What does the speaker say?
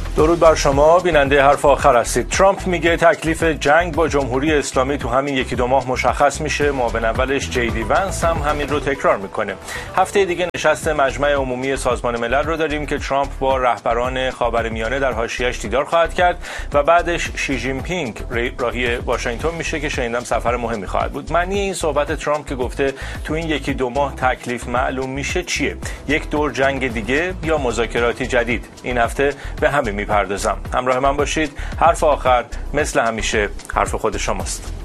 درود بر شما بیننده حرف آخر هستید. ترامپ میگه تکلیف جنگ با جمهوری اسلامی تو همین یکی دو ماه مشخص میشه. معاون اولش جی دی ونس هم همین رو تکرار میکنه. هفته دیگه نشست مجمع عمومی سازمان ملل رو داریم که ترامپ با رهبران خاورمیانه در حاشیه‌اش دیدار خواهد کرد و بعدش شی جین پینگ راهی واشنگتن میشه که شنیدم سفر مهمی خواهد بود. معنی این صحبت ترامپ که گفته تو این یکی دو ماه تکلیف معلوم میشه چیه؟ یک دور جنگ دیگه یا مذاکراتی جدید؟ این هفته به همین میپردازم. همراه من باشید. حرف آخر مثل همیشه حرف خود شماست.